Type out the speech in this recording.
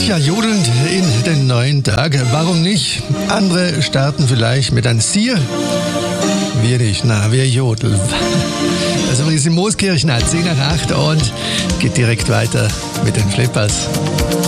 Ja, jodelnd in den neuen Tag. Warum nicht? Andere starten vielleicht mit einem Sier. Wir nicht, wir jodeln. Also wir sind in Mooskirchen, 10 nach 8 und geht direkt weiter mit den Flippers.